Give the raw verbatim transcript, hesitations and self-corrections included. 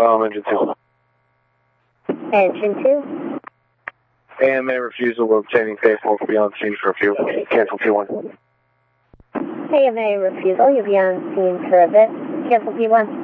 File engine two. Engine two. A M A refusal of obtaining paperwork for beyond scene for review. Cancel P one. A M A refusal, you'll be on scene for a bit. Cancel P one.